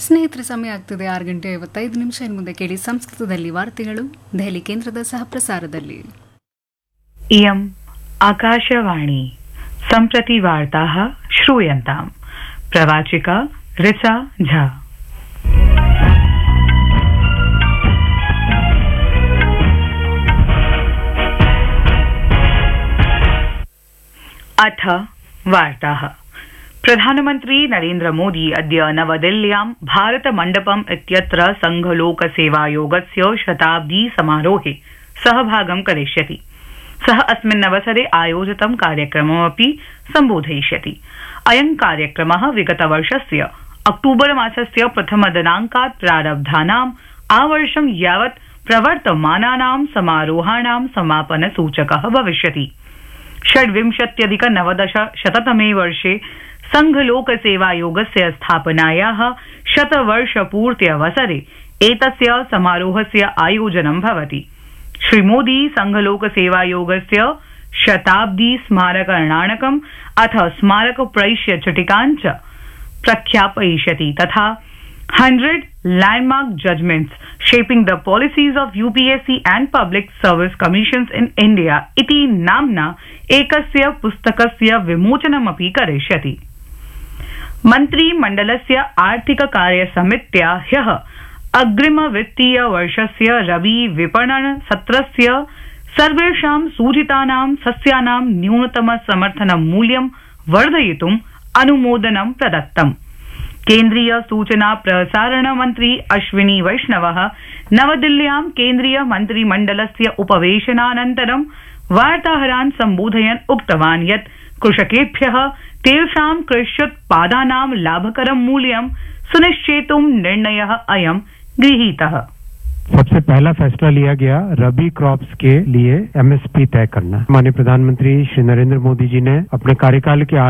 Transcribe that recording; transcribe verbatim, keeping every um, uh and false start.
ಸ್ನೇಹಿತರ ಸಮಯ ಆಗ್ತಿದೆ ಆರು ಗಂಟೆ ಐವತ್ತೈದು ನಿಮಿಷ. ಇನ್ನು ಮುಂದೆ ಕೇಳಿ ಸಂಸ್ಕೃತದಲ್ಲಿ ವಾರ್ತೆಗಳು ದೆಹಲಿ ಕೇಂದ್ರದ ಸಹ ಪ್ರಸಾರದಲ್ಲಿ. इयम् आकाशवाणी सम्प्रति वार्ताः श्रूयन्ताम्. प्रवाचिका ऋचा झा. अथ वार्ताः. प्रधानमन्त्री नरेन्द्र मोदी अद्य नवदिल्ल्यां भारत मण्डपम् इत्यत्र संघलोकसेवायोगस्य शताब्दी समारोहे सहभागं करिष्यति. सः अस्मिन् अवसरे आयोजितं कार्यक्रममपि सम्बोधयिष्यति. अयं कार्यक्रमः विगतवर्षस्य अक्टूबर मासस्य प्रथमदिनाङ्कात् प्रारब्धानाम् आवर्षं यावत् प्रवर्तमानानां समारोहाणां समापनसूचकः भविष्यति. षड्विंशत्यधिक नवदश शततमे वर्षे संघलोकसेवायोगस्य स्थापनायाः शतवर्षपूर्त्यवसरे एतस्य समारोहस्य आयोजनं भवति. श्रीमोदी संघलोकसेवायोगस्य शताब्दी स्मारकर्णाणकम् अथ स्मारक प्रैष्य चिटिकाञ्च प्रख्यापयिष्यति तथा hundred landmark judgments shaping the policies of UPSC and public service commissions in India इति नाम्ना एकस्य पुस्तकस्य विमोचनमपि करिष्यति. मन्त्रिमण्डलस्य आर्थिक कार्य समित्या ह्यः अग्रिम वित्तीय वर्षस्य रवि विपणन सत्रस्य सर्वेषां सूचितानां सस्यानां न्यूनतम समर्थन मूल्यं वर्धयितुम् अनुमोदनं प्रदत्तम्. केन्द्रीय सूचना प्रसारण मन्त्री अश्विनी वैष्णवः नवदिल्ल्यां केन्द्रीय मन्त्रिमण्डलस्य उपवेशनानन्तरं वार्ताहरान् सम्बोधयन् उक्तवान् यत् कृषकेभ्यः तेषां कृष्योत्पादानां लाभकरं मूल्यं सुनिश्चेतुं निर्णयः अयं गृहीतः. सबसे पहला फैसला लिया गया रबी क्रॉप्स के लिए एमएसपी तय करना. माननीय प्रधानमंत्री श्री नरेंद्र मोदी जी ने अपने कार्यकाल के